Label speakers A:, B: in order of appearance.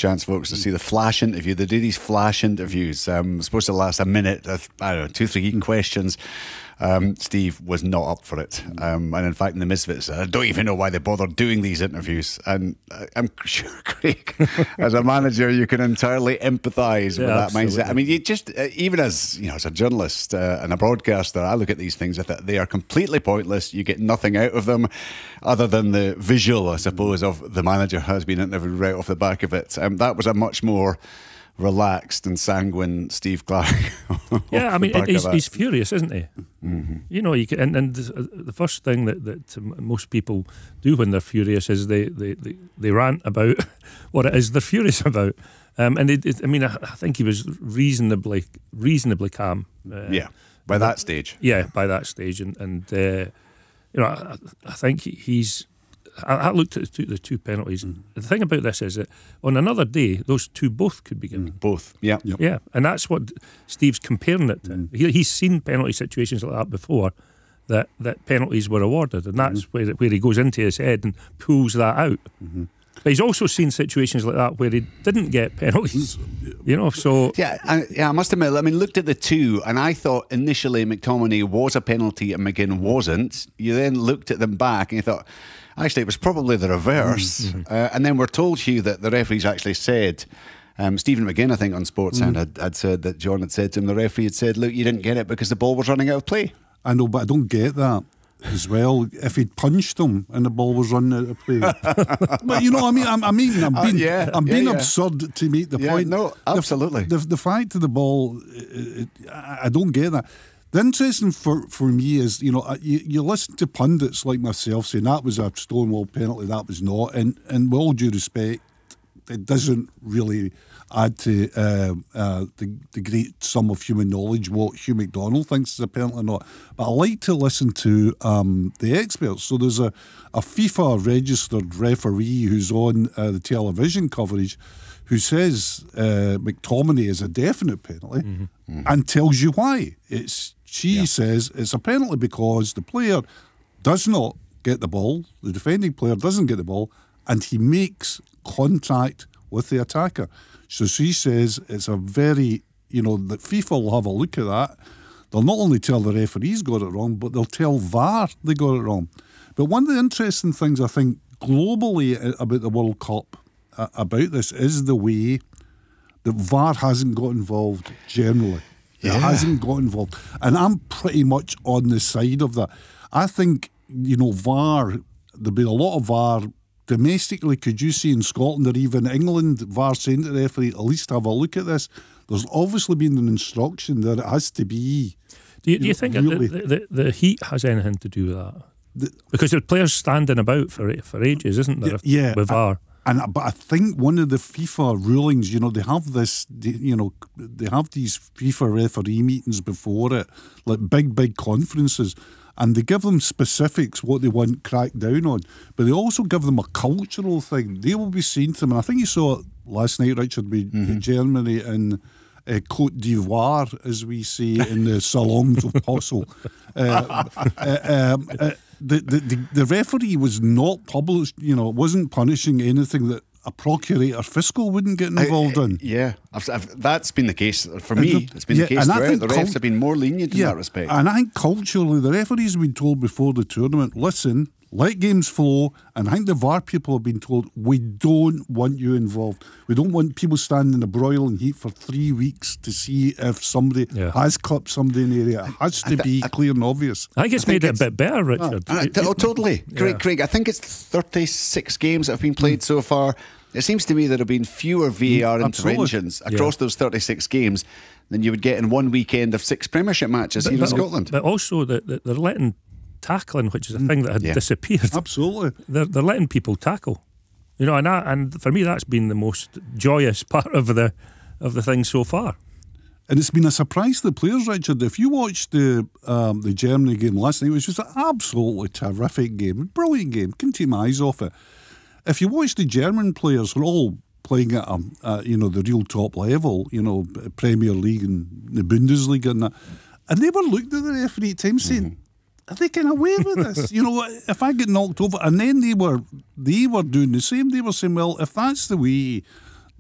A: chance, folks, to see the flash interview. They do these flash interviews, supposed to last a minute, I don't know, 2-3 questions. Steve was not up for it, and in fact in the midst of it, I don't even know why they bothered doing these interviews. And I'm sure, Craig, as a manager, you can entirely empathise with that mindset. I mean, you just even as a journalist and a broadcaster, I look at these things, I think they are completely pointless. You get nothing out of them other than the visual, I suppose, of the manager has been interviewed right off the back of it. That was a much more relaxed and sanguine Steve Clarke.
B: Yeah, I mean, he's furious, isn't he? Mm-hmm. You know, you can, and the first thing that most people do when they're furious is they rant about what it is they're furious about. And I think he was reasonably calm.
A: By that stage.
B: Yeah, by that stage, and I think he's. I looked at the two penalties. The thing about this is that on another day, those two both could be given.
A: Both, yeah. Yep.
B: Yeah, and that's what Steve's comparing it to. He's seen penalty situations like that before, that penalties were awarded, and that's where he goes into his head and pulls that out. Mm-hmm. But he's also seen situations like that where he didn't get penalties, so...
A: I must admit, I mean, looked at the two, and I thought initially McTominay was a penalty and McGinn wasn't. You then looked at them back and you thought... Actually, it was probably the reverse. Mm-hmm. And then we're told, Hugh, that the referees actually said, Stephen McGinn, I think, on Sportsound had said that John had said to him, the referee had said, look, you didn't get it because the ball was running out of play.
C: I know, but I don't get that as well. If he'd punched him and the ball was running out of play. But you know what I mean? I'm being absurd to make the point.
A: No, absolutely.
C: The fact of the ball, I don't get that. The interesting for me is, you listen to pundits like myself saying that was a Stonewall penalty, that was not, and with all due respect, it doesn't really add to the great sum of human knowledge what Hugh McDonald thinks is a penalty or not. But I like to listen to the experts. So there's a FIFA registered referee who's on the television coverage who says McTominay is a definite penalty and tells you why. She says it's a penalty because the player does not get the ball, the defending player doesn't get the ball, and he makes contact with the attacker. So she says it's a very, that FIFA will have a look at that. They'll not only tell the referees got it wrong, but they'll tell VAR they got it wrong. But one of the interesting things I think globally about the World Cup, about this, is the way that VAR hasn't got involved generally. It hasn't got involved. And I'm pretty much on the side of that. I think, VAR, there'll be a lot of VAR domestically. Could you see in Scotland or even England, VAR saying to the referee, at least have a look at this? There's obviously been an instruction that it has to be.
B: Do you think really, that the heat has anything to do with that? Because the players standing about for ages, isn't there? With VAR.
C: But I think one of the FIFA rulings, they have this, they have these FIFA referee meetings before it, like big conferences, and they give them specifics what they want cracked down on, but they also give them a cultural thing. They will be saying to them, and I think you saw it last night, Richard, with Germany and Côte d'Ivoire, as we say in the salons of Postel. The referee was not published, wasn't punishing anything that a procurator fiscal wouldn't get involved in.
A: That's been the case for me. It's been the case throughout. The refs have been more lenient in that respect.
C: And I think culturally, the referees have been told before the tournament, listen, let games flow. And I think the VAR people have been told, we don't want you involved. We don't want people standing in the broiling heat for 3 weeks to see if somebody has clipped somebody in the area. It has to be clear and obvious.
B: I think it's made it a bit better, Richard.
A: Totally. Craig, I think it's 36 games that have been played so far. It seems to me there have been fewer VAR interventions across those 36 games than you would get in one weekend of 6 Premiership matches here in Scotland.
B: But also that they're letting tackling, which is a thing that had disappeared.
C: Absolutely.
B: They're letting people tackle. And for me that's been the most joyous part of the thing so far.
C: And it's been a surprise to the players, Richard. If you watched the Germany game last night, it was just an absolutely terrific game, brilliant game, couldn't take my eyes off it. If you watch the German players, were all playing at the real top level, Premier League and the Bundesliga and that, and they were looking at the referee at times saying, are they getting away with this? If I get knocked over, and then they were doing the same. They were saying, well, if that's the way